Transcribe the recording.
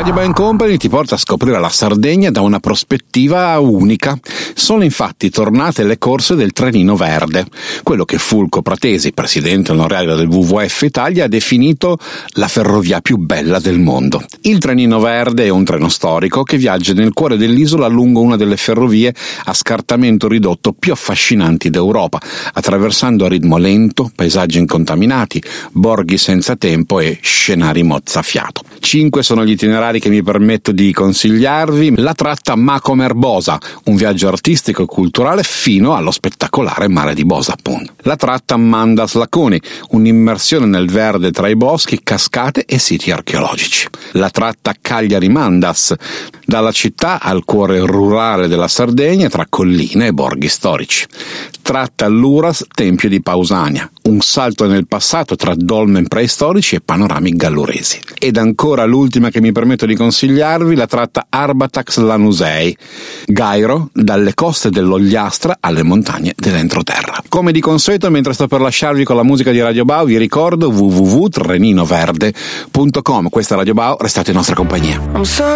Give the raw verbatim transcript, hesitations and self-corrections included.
Radio Band Company ti porta a scoprire la Sardegna da una prospettiva unica. Sono infatti tornate le corse del Trenino Verde, quello che Fulco Pratesi, presidente onorario del W W F Italia, ha definito la ferrovia più bella del mondo. Il Trenino Verde è un treno storico che viaggia nel cuore dell'isola lungo una delle ferrovie a scartamento ridotto più affascinanti d'Europa, attraversando a ritmo lento paesaggi incontaminati, borghi senza tempo e scenari mozzafiato. Cinque sono gli itinerari che mi permetto di consigliarvi. La tratta Macomer Bosa, un viaggio artistico e culturale fino allo spettacolare mare di Bosa, appunto. La tratta Mandas Laconi, un'immersione nel verde tra i boschi, cascate e siti archeologici. La tratta Cagliari Mandas, dalla città al cuore rurale della Sardegna tra colline e borghi storici. Tratta Luras Tempio di Pausania, un salto nel passato tra dolmen preistorici e panorami galluresi. Ed ancora l'ultima che mi permetto di consigliarvi, la tratta Arbatax Lanusei, Gairo, dalle coste dell'Ogliastra alle montagne dell'entroterra. Come di consueto, mentre sto per lasciarvi con la musica di Radio Bao, vi ricordo w w w punto treninoverde punto com. Questa è Radio Bao, restate in nostra compagnia.